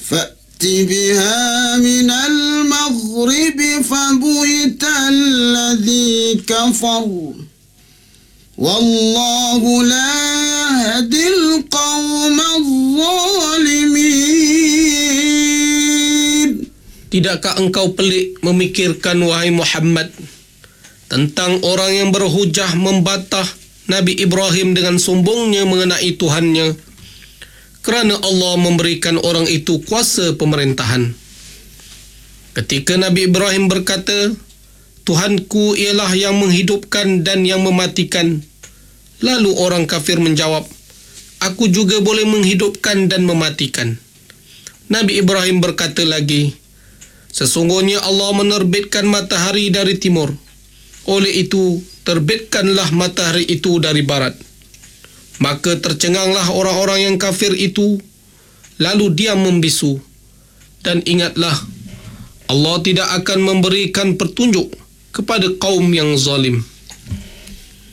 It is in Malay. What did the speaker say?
فَأْتِ بِهَا مِنَ الْمَغْرِبِ فَبُهِتَ الَّذِي كَفَرَ وَاللَّهُ لَا يَهْدِي الْقَوْمَ الظَّالِمِينَ. Tidakkah engkau pelik memikirkan, wahai Muhammad, tentang orang yang berhujah membantah Nabi Ibrahim dengan sombongnya mengenai Tuhannya, kerana Allah memberikan orang itu kuasa pemerintahan. Ketika Nabi Ibrahim berkata, Tuhanku ialah yang menghidupkan dan yang mematikan, lalu orang kafir menjawab, aku juga boleh menghidupkan dan mematikan. Nabi Ibrahim berkata lagi, sesungguhnya Allah menerbitkan matahari dari timur, oleh itu terbitkanlah matahari itu dari barat. Maka tercenganglah orang-orang yang kafir itu, lalu diam membisu. Dan ingatlah, Allah tidak akan memberikan petunjuk kepada kaum yang zalim.